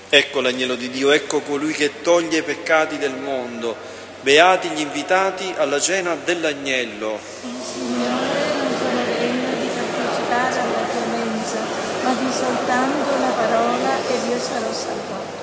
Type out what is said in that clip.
Ecco l'agnello di Dio, ecco colui che toglie i peccati del mondo. Beati gli invitati alla cena dell'agnello. Il Signore non sono degno di partecipare alla tua mensa, ma di soltanto la parola ed io sarò salvato.